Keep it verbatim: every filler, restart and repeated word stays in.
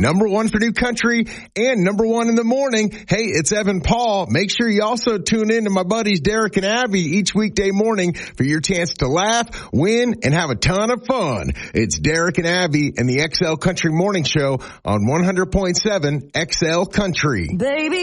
number one for new country and number one in the morning. Hey, it's Evan Paul. Make sure you also tune in to my buddies Derek and Abby each weekday morning for your chance to laugh, win, and have a ton of fun. It's Derek and Abby and the X L Country Morning Show on one hundred point seven X L Country. Baby.